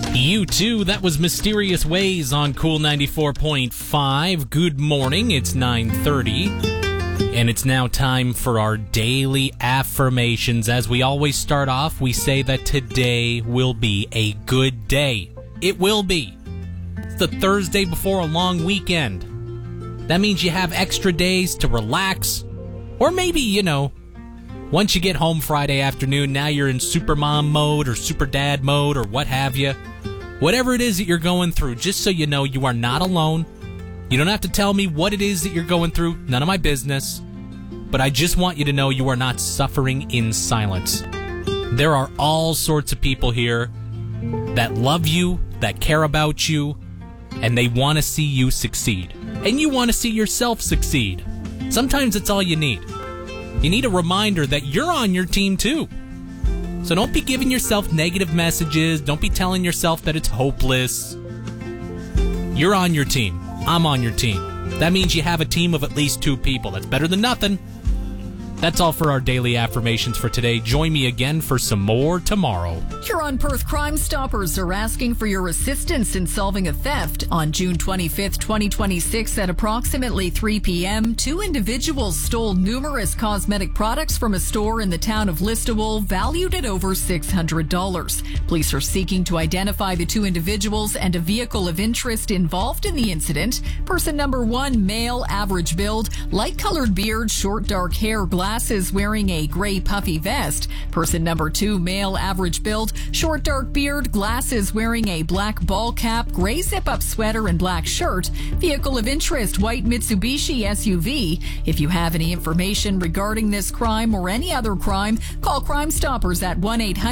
You too. That was Mysterious Ways on Cool 94.5. Good morning. It's 9:30. And it's now time for our daily affirmations. As we always start off, we say that today will be a good day. It will be. It's the Thursday before a long weekend. That means you have extra days to relax. Or maybe, once you get home Friday afternoon, now you're in super mom mode or super dad mode or what have you. Whatever it is that you're going through, just so you know you are not alone. You don't have to tell me what it is that you're going through. None of my business. But I just want you to know you are not suffering in silence. There are all sorts of people here that love you, that care about you, and they want to see you succeed. And you want to see yourself succeed. Sometimes it's all you need. You need a reminder that you're on your team too. So don't be giving yourself negative messages. Don't be telling yourself that it's hopeless. You're on your team. I'm on your team. That means you have a team of at least 2 people. That's better than nothing. That's all for our daily affirmations for today. Join me again for some more tomorrow. Huron-Perth Crime Stoppers are asking for your assistance in solving a theft. On June 25th, 2026, at approximately 3 p.m., 2 individuals stole numerous cosmetic products from a store in the town of Listowel, valued at over $600. Police are seeking to identify the 2 individuals and a vehicle of interest involved in the incident. Person number 1, male, average build, light-colored beard, short dark hair, glasses, wearing a gray puffy vest. Person number 2, male, average build, short dark beard, glasses, wearing a black ball cap, gray zip-up sweater, and black shirt. Vehicle of interest, white Mitsubishi SUV. If you have any information regarding this crime or any other crime, call Crime Stoppers at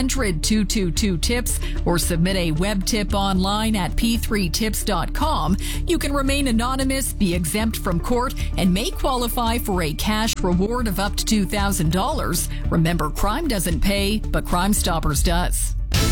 1-800-222-TIPS or submit a web tip online at p3tips.com. You can remain anonymous, be exempt from court, and may qualify for a cash reward of up to $2,000. Remember, crime doesn't pay, but Crime Stoppers does.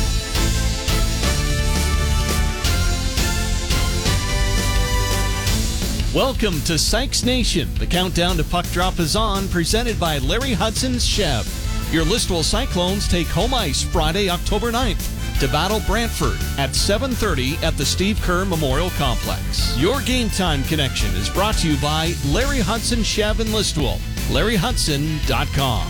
Welcome to Sykes Nation. The countdown to puck drop is on, presented by Larry Hudson's Chev. Your Listowel Cyclones take home ice Friday, October 9th to battle Brantford at 7:30 at the Steve Kerr Memorial Complex. Your Game Time connection is brought to you by Larry Hudson Chev in Listowel. LarryHudson.com.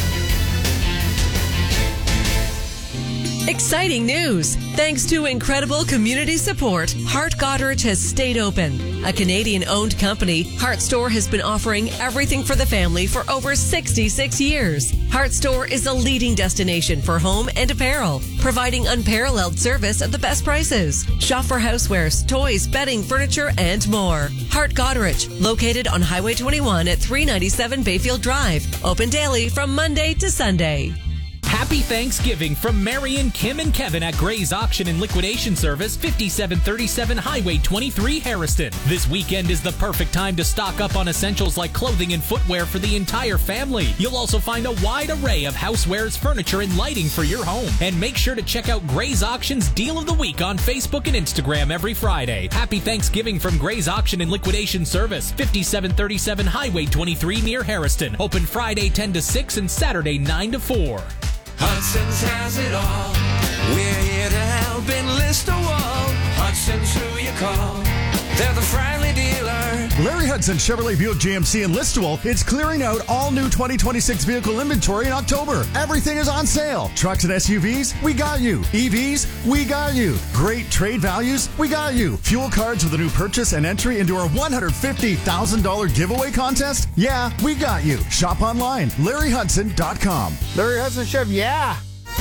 Exciting news! Thanks to incredible community support, Hart Goderich has stayed open. A Canadian-owned company, Hart Store has been offering everything for the family for over 66 years. Hart Store is a leading destination for home and apparel, providing unparalleled service at the best prices. Shop for housewares, toys, bedding, furniture, and more. Hart Goderich, located on Highway 21 at 397 Bayfield Drive. Open daily from Monday to Sunday. Happy Thanksgiving from Mary and Kim and Kevin at Gray's Auction and Liquidation Service, 5737 Highway 23, Harrison. This weekend is the perfect time to stock up on essentials like clothing and footwear for the entire family. You'll also find a wide array of housewares, furniture, and lighting for your home. And make sure to check out Gray's Auction's Deal of the Week on Facebook and Instagram every Friday. Happy Thanksgiving from Gray's Auction and Liquidation Service, 5737 Highway 23 near Harrison. Open Friday 10 to 6 and Saturday 9 to 4. Hudson's has it all. We're here to help in Listowel. Hudson's who you call. They're the friendly dealer. Larry Hudson Chevrolet Buick GMC in Listowel. It's clearing out all new 2026 vehicle inventory in October. Everything is on sale. Trucks and SUVs, we got you. EVs, we got you. Great trade values, we got you. Fuel cards with a new purchase and entry into our $150,000 giveaway contest? Yeah, we got you. Shop online, LarryHudson.com. Larry Hudson Chev, yeah.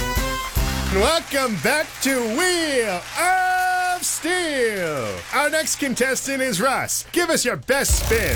Welcome back to Wheel of Steel. Our next contestant is Russ. Give us your best spin.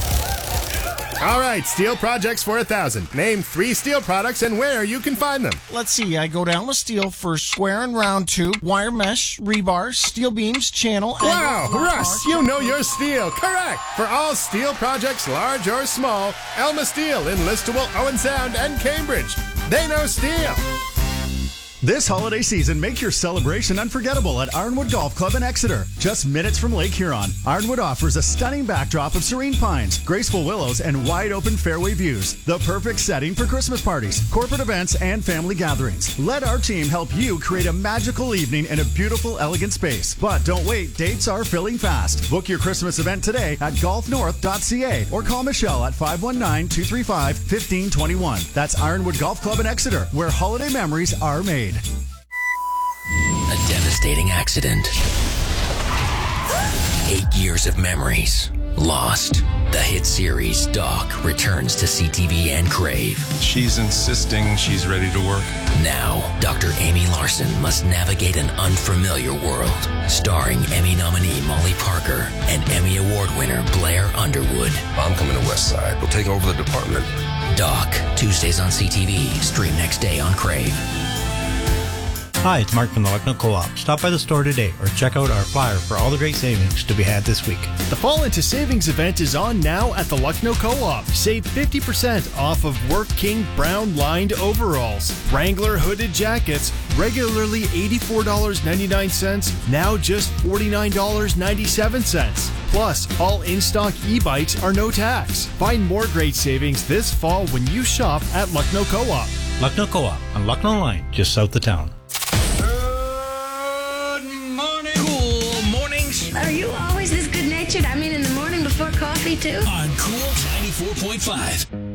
All right, steel projects for 1,000. Name 3 steel products and where you can find them. Let's see, I go down with steel for square and round tube, wire mesh, rebar, steel beams, channel. Wow, Russ, you know your steel. Correct. For all steel projects, large or small, Elma Steel in Listowel, Owen Sound, and Cambridge. They know steel. This holiday season, make your celebration unforgettable at Ironwood Golf Club in Exeter. Just minutes from Lake Huron, Ironwood offers a stunning backdrop of serene pines, graceful willows, and wide-open fairway views. The perfect setting for Christmas parties, corporate events, and family gatherings. Let our team help you create a magical evening in a beautiful, elegant space. But don't wait, dates are filling fast. Book your Christmas event today at golfnorth.ca or call Michelle at 519-235-1521. That's Ironwood Golf Club in Exeter, where holiday memories are made. A devastating accident. 8 years of memories lost. The hit series Doc returns to CTV and Crave. She's insisting she's ready to work. Now, Dr. Amy Larson must navigate an unfamiliar world. Starring Emmy nominee Molly Parker and Emmy Award winner Blair Underwood. I'm coming to West Side. We'll take over the department. Doc, Tuesdays on CTV. Stream next day on Crave. Hi, it's Mark from the Lucknow Co-op. Stop by the store today or check out our flyer for all the great savings to be had this week. The Fall Into Savings event is on now at the Lucknow Co-op. Save 50% off of Work King brown lined overalls. Wrangler hooded jackets, regularly $84.99, now just $49.97. Plus, all in-stock e-bikes are no tax. Find more great savings this fall when you shop at Lucknow Co-op. Lucknow Co-op on Lucknow Line, just south of town. Are you always this good-natured? I mean, in the morning before coffee, too? On Cool 94.5.